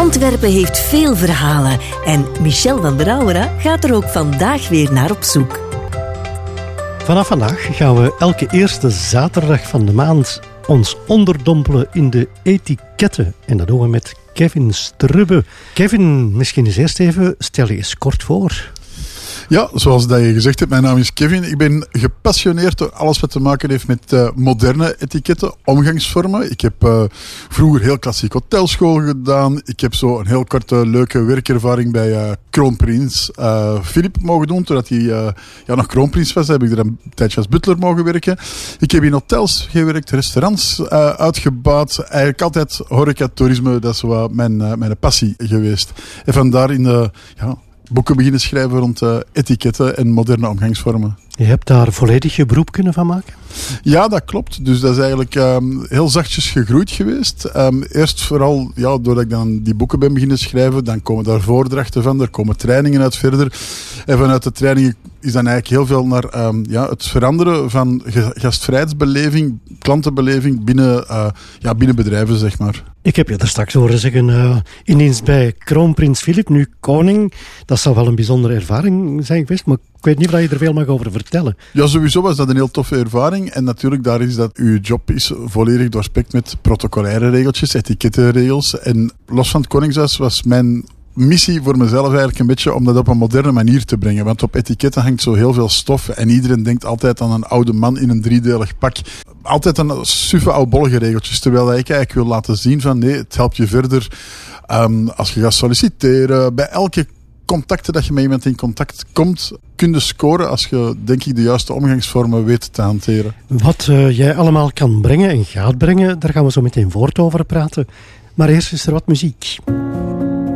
Antwerpen heeft veel verhalen en Michel van der Auwera gaat er ook vandaag weer naar op zoek. Vanaf vandaag gaan we elke eerste zaterdag van de maand ons onderdompelen in de etiketten. En dat doen we met Kevin Strubbe. Kevin, misschien eens eerst even, stel je eens kort voor. Ja, zoals dat je gezegd hebt, mijn naam is Kevin. Ik ben gepassioneerd door alles wat te maken heeft met moderne etiketten, omgangsvormen. Ik heb vroeger heel klassiek hotelschool gedaan. Ik heb zo een heel korte, leuke werkervaring bij kroonprins Filip mogen doen. Totdat hij nog kroonprins was, heb ik er een tijdje als butler mogen werken. Ik heb in hotels gewerkt, restaurants uitgebouwd. Eigenlijk altijd horeca, toerisme, dat is wel mijn passie geweest. En vandaar in de... boeken beginnen schrijven rond etiketten en moderne omgangsvormen. Je hebt daar volledig je beroep kunnen van maken? Ja, dat klopt. Dus dat is eigenlijk heel zachtjes gegroeid geweest. Eerst vooral doordat ik dan die boeken ben beginnen schrijven, dan komen daar voordrachten van, er komen trainingen uit verder. En vanuit de trainingen is dan eigenlijk heel veel naar het veranderen van gastvrijheidsbeleving, klantenbeleving binnen bedrijven, zeg maar. Ik heb je daar straks horen zeggen, in dienst bij kroonprins Filip, nu koning. Dat zou wel een bijzondere ervaring zijn geweest, maar ik weet niet of je er veel mag over vertellen. Ja, sowieso was dat een heel toffe ervaring. En natuurlijk, daar is dat uw job is volledig doorspekt met protocolaire regeltjes, etikettenregels. En los van het Koningshuis was mijn missie voor mezelf eigenlijk een beetje om dat op een moderne manier te brengen. Want op etiketten hangt zo heel veel stof en iedereen denkt altijd aan een oude man in een driedelig pak. Altijd aan suffe oudbollige regeltjes. Terwijl ik eigenlijk wil laten zien van nee, het helpt je verder als je gaat solliciteren. Bij elke contacten dat je met iemand in contact komt, kun je scoren als je, denk ik, de juiste omgangsvormen weet te hanteren. Wat jij allemaal kan brengen en gaat brengen, daar gaan we zo meteen voort over praten. Maar eerst is er wat muziek.